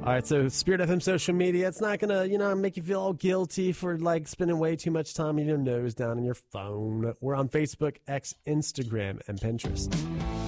All right, so Spirit FM social media, it's not going to, make you feel all guilty for, spending way too much time in your nose down in your phone. We're on Facebook, X, Instagram, and Pinterest.